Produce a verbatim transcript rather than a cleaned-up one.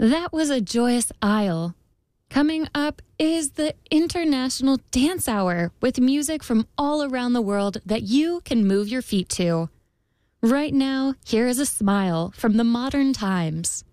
That was a joyous aisle. Coming up is the International Dance Hour with music from all around the world that you can move your feet to. Right now, here is a smile from the Modern Times.